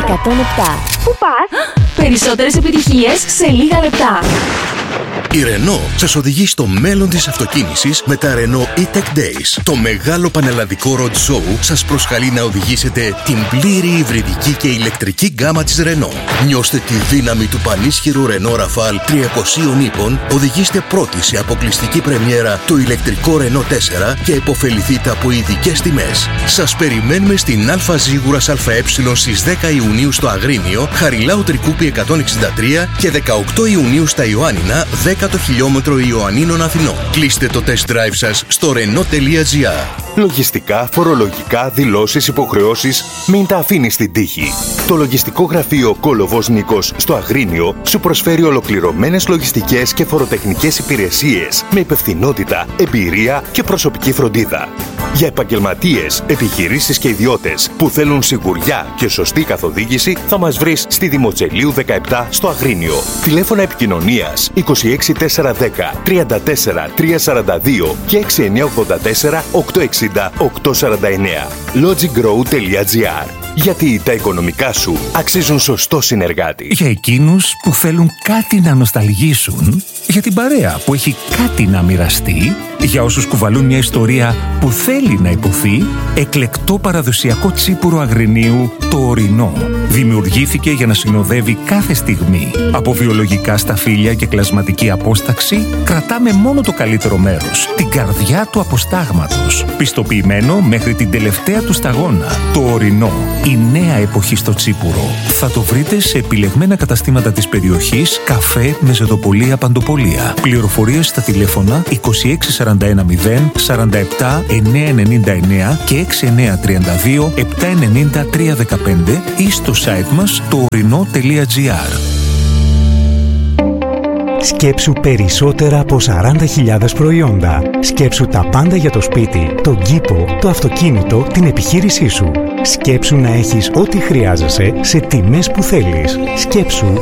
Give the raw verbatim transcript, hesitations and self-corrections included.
εκατόν επτά. Πού πας? Περισσότερες επιτυχίες σε λίγα λεπτά. Η Renault σας οδηγεί στο μέλλον της αυτοκίνησης με τα Renault E-Tech Days. Το μεγάλο πανελλαδικό road show σας προσκαλεί να οδηγήσετε την πλήρη υβριδική και ηλεκτρική γκάμα της Renault. Νιώστε τη δύναμη του πανίσχυρου Renault Rafale τριακοσίων ύπων, οδηγήστε πρώτοι σε αποκλειστική πρεμιέρα το ηλεκτρικό Renault τέσσερα και επωφεληθείτε από ειδικές τιμές. Σας περιμένουμε στην Α Ζήγουρας ΑΕ στις δέκα Ιουνίου στο Αγρίνιο, Χαριλάου Τρικούπη εκατόν εξήντα τρία και δεκαοκτώ Ιουνίου στα Ιωάννινα, δέκατο χιλιόμετρο Ιωαννίνων Αθηνών. Κλείστε το test drive σας στο Renault.gr. Λογιστικά, φορολογικά, δηλώσεις, υποχρεώσεις, μην τα αφήνεις στην τύχη. Το λογιστικό γραφείο Κόλοβος Νίκος στο Αγρίνιο σου προσφέρει ολοκληρωμένες λογιστικές και φοροτεχνικές υπηρεσίες με υπευθυνότητα, εμπειρία και προσωπική φροντίδα. Για επαγγελματίες, επιχειρήσεις και ιδιώτες που θέλουν σιγουριά και σωστή καθοδήγηση, θα μας βρεις στη Δημοτσελίου δεκαεπτά στο Αγρίνιο. Τηλέφωνα επικοινωνίας είκοσι έξι τετρακόσια δέκα τριάντα τέσσερα τριακόσια σαράντα δύο και έξι εννιά ογδόντα τέσσερα οκτακόσια εξήντα οκτακόσια σαράντα εννέα. logigrow.gr. Γιατί τα οικονομικά σου αξίζουν σωστό συνεργάτη. Για εκείνους που θέλουν κάτι να νοσταλγήσουν, για την παρέα που έχει κάτι να μοιραστεί, για όσους κουβαλούν μια ιστορία που θέλει να υποθεί, εκλεκτό παραδοσιακό τσίπουρο Αγρινίου, το Ορεινό. Δημιουργήθηκε για να συνοδεύει κάθε στιγμή. Από βιολογικά σταφύλια και κλασματική απόσταξη, κρατάμε μόνο το καλύτερο μέρος, την καρδιά του αποστάγματος. Πιστοποιημένο μέχρι την τελευταία του σταγόνα. Το Ορεινό, η νέα εποχή στο τσίπουρο. Θα το βρείτε σε επιλεγμένα καταστήματα της περιοχής, καφέ, μεζεδοπολία, παντοπολία. Πληροφορίες στα τηλέφωνα είκοσι έξι σαράντα ένα μηδέν σαράντα επτά εννιακόσια ενενήντα εννέα και έξι εννιακόσια τριάντα δύο επτακόσια ενενήντα τριακόσια δεκαπέντε ή στο site μας το orino.gr. Σκέψου περισσότερα από σαράντα χιλιάδες προϊόντα. Σκέψου τα πάντα για το σπίτι, τον κήπο, το αυτοκίνητο, την επιχείρησή σου. Σκέψου να έχεις ό,τι χρειάζεσαι σε τιμές που θέλεις. Σκέψου